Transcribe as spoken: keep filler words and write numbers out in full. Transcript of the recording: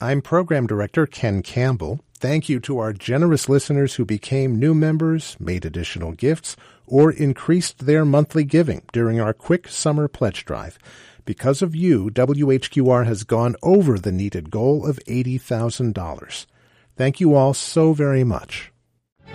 I'm Program Director Ken Campbell. Thank you to our generous listeners who became new members, made additional gifts, or increased their monthly giving during our quick summer pledge drive. Because of you, W H Q R has gone over the needed goal of eighty thousand dollars. Thank you all so very much.